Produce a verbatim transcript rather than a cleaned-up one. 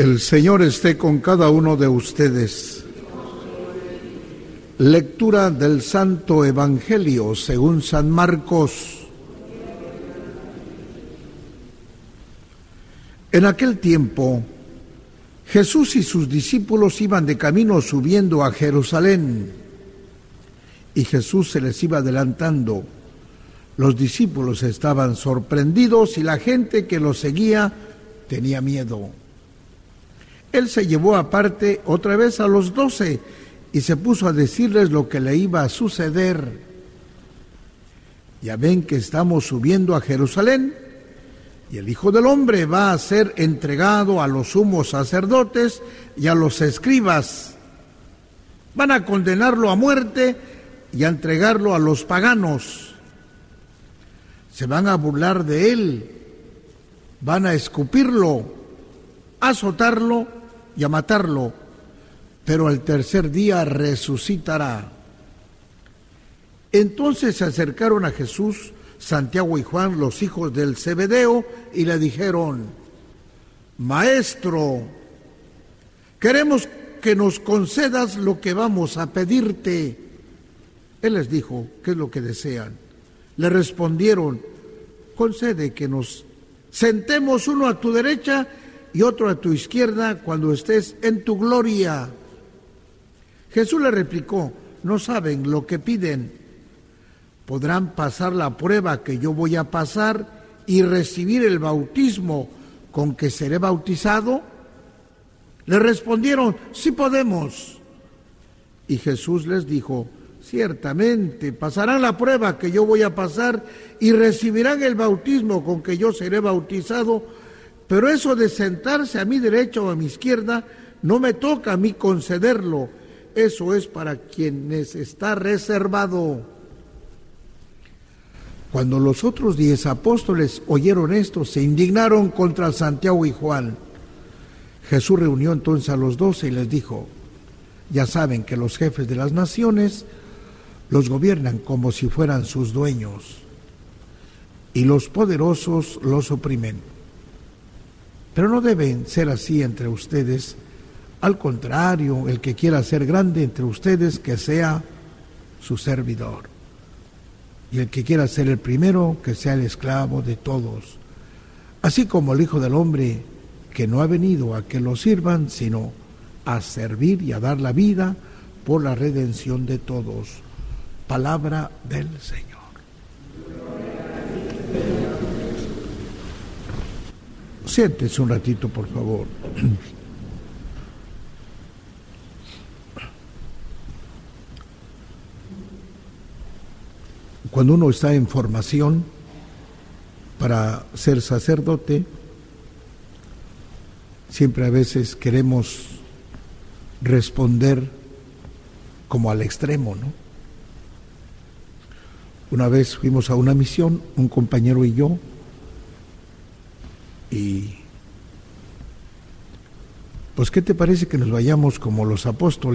El Señor esté con cada uno de ustedes. Lectura del Santo Evangelio según San Marcos. En aquel tiempo, Jesús y sus discípulos iban de camino subiendo a Jerusalén, y Jesús se les iba adelantando. Los discípulos estaban sorprendidos y la gente que los seguía tenía miedo. Él se llevó aparte otra vez a los doce y se puso a decirles lo que le iba a suceder. Ya ven que estamos subiendo a Jerusalén y el Hijo del Hombre va a ser entregado a los sumos sacerdotes y a los escribas. Van a condenarlo a muerte y a entregarlo a los paganos. Se van a burlar de él, van a escupirlo, a azotarlo y a matarlo, pero al tercer día resucitará. Entonces se acercaron a Jesús Santiago y Juan, los hijos del Zebedeo, y le dijeron: Maestro, queremos que nos concedas lo que vamos a pedirte. Él les dijo: ¿qué es lo que desean? Le respondieron: concede que nos sentemos uno a tu derecha y otro a tu izquierda cuando estés en tu gloria. Jesús le replicó: no saben lo que piden. ¿Podrán pasar la prueba que yo voy a pasar y recibir el bautismo con que seré bautizado? Le respondieron: sí podemos. Y Jesús les dijo: ciertamente pasarán la prueba que yo voy a pasar y recibirán el bautismo con que yo seré bautizado, pero eso de sentarse a mi derecha o a mi izquierda no me toca a mí concederlo. Eso es para quienes está reservado. Cuando los otros diez apóstoles oyeron esto, se indignaron contra Santiago y Juan. Jesús reunió entonces a los doce y les dijo: ya saben que los jefes de las naciones los gobiernan como si fueran sus dueños, y los poderosos los oprimen. Pero no deben ser así entre ustedes. Al contrario, el que quiera ser grande entre ustedes, que sea su servidor. Y el que quiera ser el primero, que sea el esclavo de todos. Así como el Hijo del Hombre, que no ha venido a que lo sirvan, sino a servir y a dar la vida por la redención de todos. Palabra del Señor. Siéntese un ratito, por favor. Cuando uno está en formación para ser sacerdote, siempre a veces queremos responder como al extremo, ¿no? Una vez fuimos a una misión, un compañero y yo, y pues ¿qué te parece que nos vayamos como los apóstoles?